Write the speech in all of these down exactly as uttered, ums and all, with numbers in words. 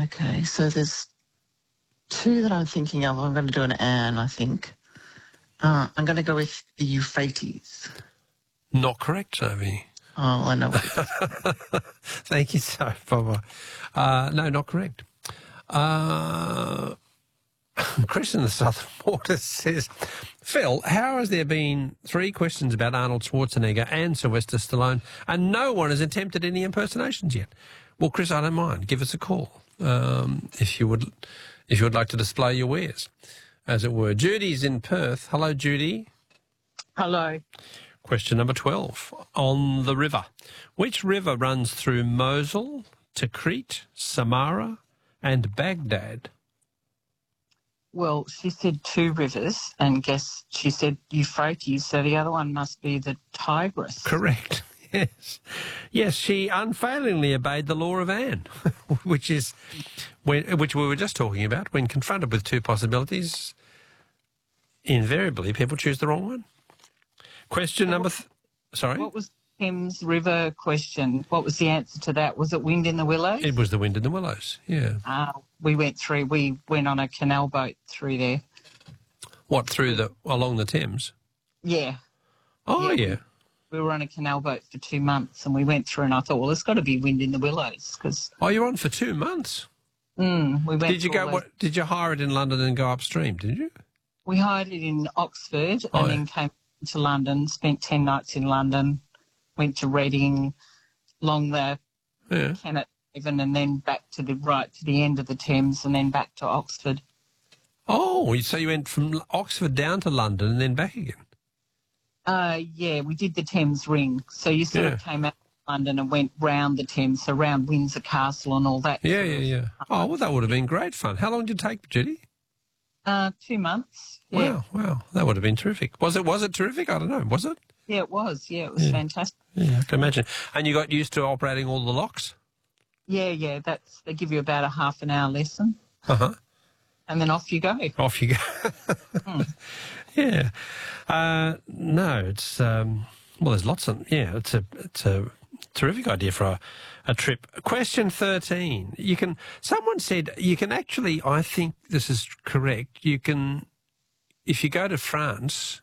Okay, so there's two that I'm thinking of. I'm going to do an Anne, I think. Uh, I'm going to go with the Euphrates. Not correct, Sophie. Oh, I know what it is. Thank you so much. Uh, no, not correct. Uh, Chris in the Southern Water says, Phil, how has there been three questions about Arnold Schwarzenegger and Sylvester Stallone and no one has attempted any impersonations yet? Well, Chris, I don't mind. Give us a call um, if you would if you would like to display your wares, as it were. Judy's in Perth. Hello, Judy. Hello. Question number twelve. On the river. Which river runs through Mosul, Tikrit, Samarra and Baghdad? Well, she said two rivers, and guess she said Euphrates, so the other one must be the Tigris. Correct. Yes. Yes, she unfailingly obeyed the law of Anne, which is when, which we were just talking about. When confronted with two possibilities, invariably people choose the wrong one. Question number... Th- sorry? What was Thames River question? What was the answer to that? Was it Wind in the Willows? It was the Wind in the Willows, yeah. Uh, we went through, we went on a canal boat through there. What, through the, along the Thames? Yeah. Oh, yeah. yeah. We were on a canal boat for two months and we went through and I thought, well, there's got to be Wind in the Willows. Cause, oh, you're on for two months? Mm, we went did you go? What, did you hire it in London and go upstream, did you? We hired it in Oxford oh, and yeah. then came to London, spent ten nights in London, went to Reading, along the yeah. Kennet Haven and then back to the right to the end of the Thames and then back to Oxford. Oh, so you went from Oxford down to London and then back again? Uh, yeah, we did the Thames Ring. So you sort yeah. of came out of London and went round the Thames, so round Windsor Castle and all that. Yeah, yeah, yeah. Oh, well, that would have been great fun. How long did it take, Judy? Uh, two months. Yeah. Wow, wow. That would have been terrific. Was it, was it terrific? I don't know. Was it? Yeah, it was. Yeah, it was yeah. fantastic. Yeah, I can imagine. And you got used to operating all the locks? Yeah, yeah. That's they give you about a half an hour lesson. Uh-huh. And then off you go. Off you go. mm. Yeah. Uh, no, it's, um, well, there's lots of, yeah, it's a, it's a terrific idea for a, a trip. Question thirteen. You can, someone said you can actually, I think this is correct, you can, if you go to France,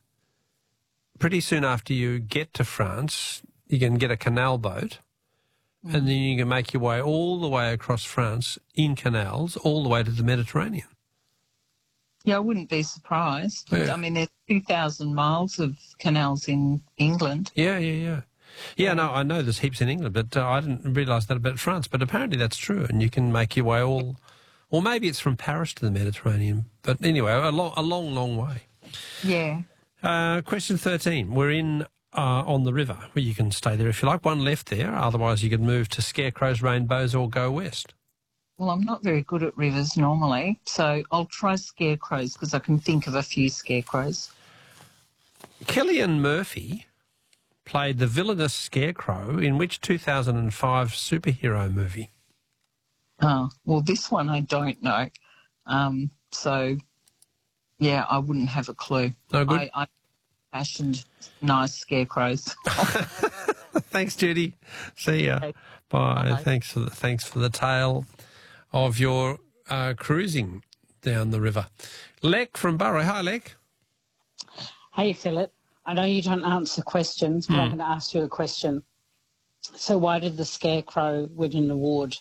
pretty soon after you get to France, you can get a canal boat mm. and then you can make your way all the way across France in canals, all the way to the Mediterranean. Yeah, I wouldn't be surprised. Yeah. I mean, there's two thousand miles of canals in England. Yeah, yeah, yeah. Yeah, no, I know there's heaps in England, but uh, I didn't realise that about France. But apparently that's true, and you can make your way all, or maybe it's from Paris to the Mediterranean. But anyway, a long, a long, long way. Yeah. Uh, question thirteen. We're in uh, on the river, where you can stay there if you like. One left there. Otherwise, you could move to Scarecrows, Rainbows, or go west. Well, I'm not very good at rivers normally, so I'll try Scarecrows because I can think of a few scarecrows. Cillian Murphy played the villainous Scarecrow in which two thousand five superhero movie? Oh, well, this one I don't know. Um, so, yeah, I wouldn't have a clue. No good? I, I fashioned nice scarecrows. Thanks, Judy. See ya. Okay. Bye. Bye. Thanks for the, thanks for the tale of your uh, cruising down the river. Lek from Burra. Hi, Lek. Hey, Philip. I know you don't answer questions, but Hmm. I'm going to ask you a question. So why did the Scarecrow win an award?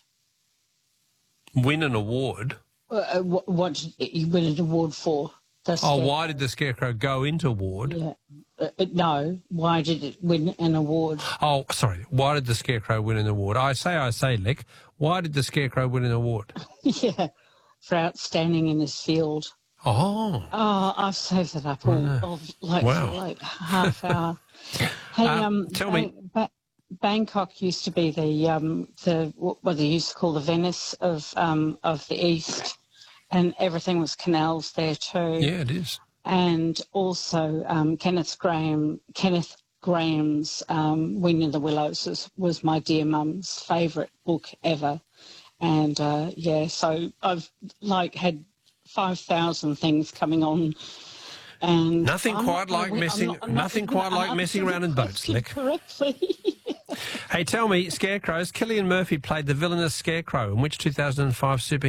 Win an award? Uh, what, what did he win an award for? The Oh, Scare- why did the Scarecrow go into award? Yeah. Uh, uh, no, why did it win an award? Oh, sorry. Why did the Scarecrow win an award? I say, I say, Lek. Why did the Scarecrow win an award? Yeah, for outstanding in his field. Oh. Oh, I've saved it up all, Wow. all like, Wow. for like half hour. Hey, Uh, um, tell me- Bang- Ba- Bangkok used to be the um, the what they used to call the Venice of um, of the East, and everything was canals there too. Yeah, it is. And also um, Kenneth Graham, Kenneth Graham's um, Wind in the Willows was, was my dear mum's favourite book ever. And uh, yeah, so I've like had five thousand things coming on. And Nothing I'm quite not like gonna win- messing. I'm not- I'm not nothing even quite gonna like messing answer around the in boats, question Lick. correctly. Hey, tell me, Scarecrows. Cillian Murphy played the villainous Scarecrow in which two thousand five superhero